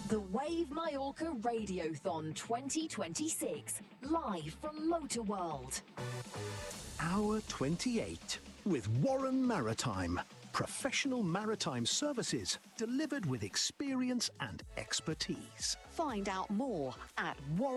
The Wave Mallorca Radiothon 2026, live from Motorworld. Hour 28 with Warren Maritime. Professional maritime services delivered with experience and expertise. Find out more at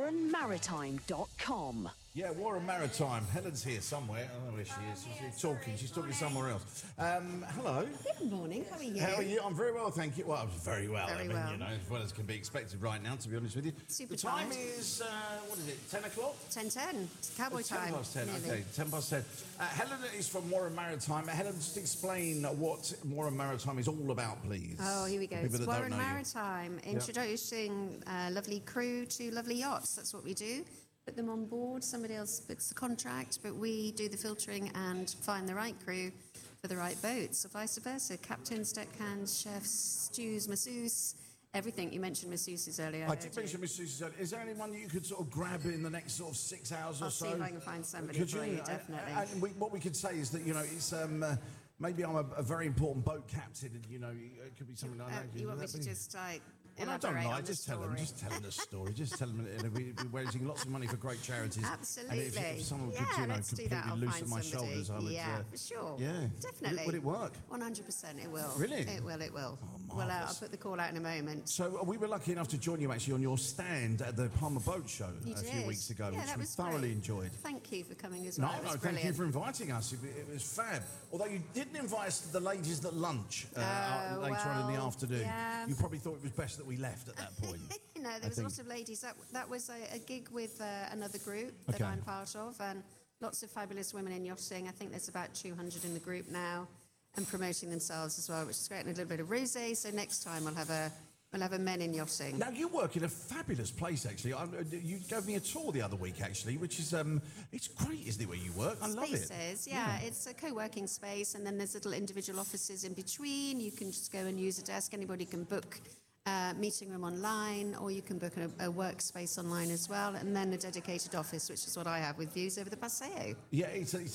warrenmaritime.com. Yeah, Warren Maritime. Helen's here somewhere. I don't know where she is. She's talking. She's talking somewhere else. Hello. Good morning. How are you? How are you? I'm very well, thank you. Well, I was very well. Very I mean, well. you know, as well as can be expected right now, to be honest with you. Super The time tired. is, what is it, 10 o'clock? 10:10. It's cowboy It's time. 10 past 10, nearly. okay, 10 past 10. Helen is from Warren Maritime. Helen, just explain what Warren Maritime is all about, please. Oh, here we go. For people It's that don't Warren know you. Maritime, introducing a lovely crew to lovely yachts. That's what we do. Put them on board, somebody else puts the contract, but we do the filtering and find the right crew for the right boat. So vice versa, captains, deckhands, chefs, stews, masseuses, everything. You mentioned masseuses earlier. I did mention Miss Susie. Is there anyone that you could sort of grab in the next sort of 6 hours or I'll so? see if I can find somebody Could for you, definitely. And what we could say is that, you know, it's maybe I'm a very important boat captain, and, you know, it could be something like that. You want me Would to that be- just like Well, no, don't elaborate lie. on the Just tell them. story? Just tell them the story. Just tell them that we're raising lots of money for great charities. Absolutely. And if someone could, Yeah, you know, let's do completely that. I'll loosen find my somebody. shoulders, I would. Yeah, for sure. Yeah, Definitely. Would it work? 100% it will. Really? It will, it will. Oh, Well, I'll marvellous. put the call out in a moment. So we were lucky enough to join you actually on your stand at the Palmer Boat Show You a few did. weeks ago, Yeah, which that we was thoroughly great. enjoyed. Thank you for coming as No, well. It was no, thank you brilliant. for inviting us. It was fab. Although you didn't invite us to the ladies at lunch later on in the well, afternoon. yeah. You probably thought it was best that we left at that point. No, there was a lot of ladies. That was a gig with another group that Okay. I'm part of, and lots of fabulous women in yachting. I think there's about 200 in the group now, and promoting themselves as well, which is great. And a little bit of rosé. So next time we'll have a men in yachting. Now, you work in a fabulous place, actually. You gave me a tour the other week, actually, which is, it's great, isn't it, where you work? I love it. Spaces, yeah. It's a co-working space, and then there's little individual offices in between. You can just go and use a desk. Anybody can book a meeting room online, or you can book a workspace online as well, and then a dedicated office, which is what I have with views over the Paseo. Yeah,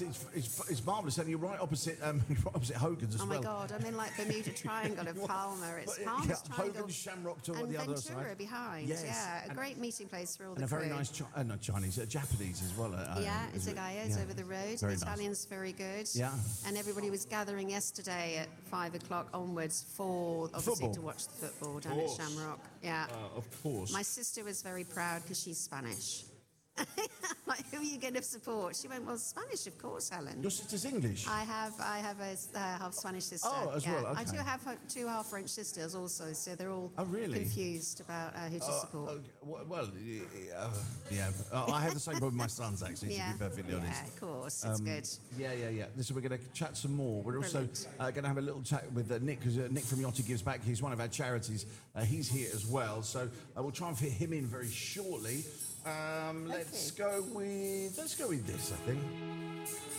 it's marvellous, and you're right opposite Hogan's as Oh well. my God, I'm in like Bermuda Triangle of Palmer. It's Palmer's Triangle. Hogan's, Shamrock to and the other Ventura side. behind. Yes. Yeah, a And- great meeting place for all And the a very crew. nice, not Chinese, Japanese as well. Yeah, is it? Izagaya's Yeah. over the road. Very The nice. Italian's very good. Yeah. And everybody was gathering yesterday at 5 o'clock onwards for, obviously, Football. to watch the football down at course. Shamrock. Yeah. Of course. My sister was very proud because she's Spanish. Like, who are you going to support? She went, well, Spanish, of course, Helen. Your sister's English? I have a half Spanish sister. Oh, as well, I okay. do have two half French sisters also, so they're all Oh, really? confused about who to support. Okay, well, yeah. I have the same problem with my sons, actually, to be perfectly honest. Yeah, of course, it's good. Yeah. Listen, we're going to chat some more. We're also Brilliant. going to have a little chat with Nick, because Nick from Yachty Gives Back, he's one of our charities. He's here as well, so we'll try and fit him in very shortly. Let's go with this, I think.